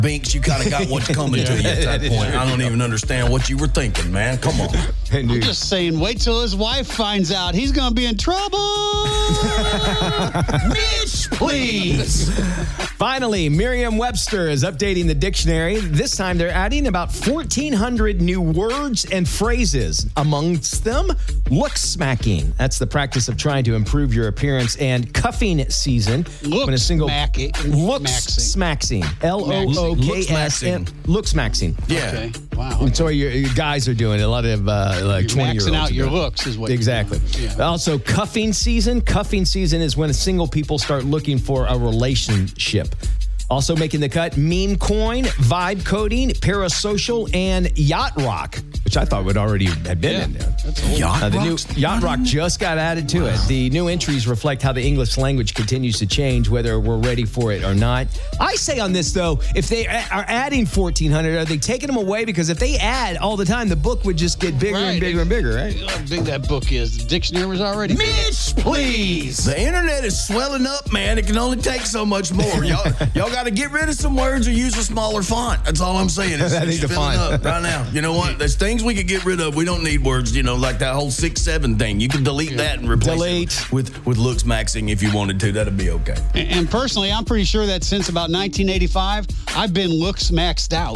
Binks, you kind of got what's coming to you at that point. I don't even understand what you were thinking, man. Come on. I'm just saying, wait till his wife finds out. He's going to be in trouble. Mitch, please. Finally, Merriam-Webster is updating the dictionary. This time they're adding about 1,400 new words and phrases. Amongst them, look-smacking. That's the practice of trying to improve your appearance. And cuffing season. Look-smacking. Look-smacking. L-O-O-K-S-M. Look-smacking. Yeah. Okay. Wow. And so your guys are doing a lot of like 20-year-olds. Maxing out your looks is what exactly. Yeah. Also, cuffing season. Cuffing season is when single people start looking for a relationship. Also making the cut, meme coin, vibe coding, parasocial, and yacht rock, which I thought would already have been in there. That's old. The new yacht rock just got added to it. The new entries reflect how the English language continues to change, whether we're ready for it or not. I say on this, though, if they are adding 1,400, are they taking them away? Because if they add all the time, the book would just get bigger and bigger and bigger, right? You know how big that book is. The dictionary was already big. Mitch, please. The internet is swelling up, man. It can only take so much more. Y'all got to get rid of some words or use a smaller font. That's all I'm saying. It's filling up right now. You know what? There's things we could get rid of. We don't need words, like that whole 6-7 thing. You can delete that and replace it with looks maxing if you wanted to. That'd be okay. And personally, I'm pretty sure that since about 1985, I've been looks maxed out.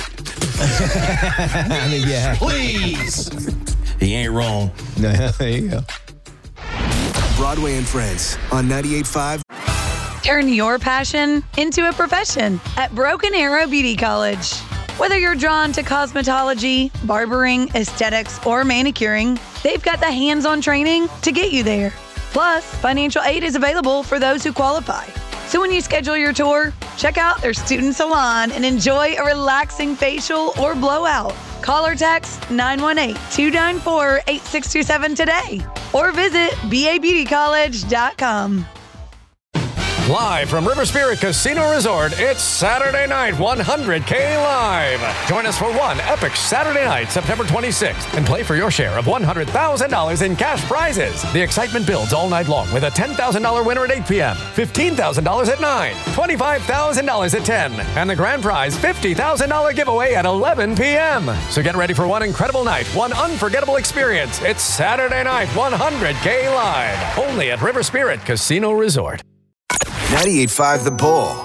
I mean, yeah. Please. He ain't wrong. There you go. Broadway and Friends on 98.5. Turn your passion into a profession at Broken Arrow Beauty College. Whether you're drawn to cosmetology, barbering, aesthetics, or manicuring, they've got the hands-on training to get you there. Plus, financial aid is available for those who qualify. So when you schedule your tour, check out their student salon and enjoy a relaxing facial or blowout. Call or text 918-294-8627 today or visit babeautycollege.com. Live from River Spirit Casino Resort, it's Saturday Night 100K Live. Join us for one epic Saturday night, September 26th, and play for your share of $100,000 in cash prizes. The excitement builds all night long with a $10,000 winner at 8 p.m., $15,000 at 9, $25,000 at 10, and the grand prize $50,000 giveaway at 11 p.m. So get ready for one incredible night, one unforgettable experience. It's Saturday Night 100K Live, only at River Spirit Casino Resort. 98.5 The Bull.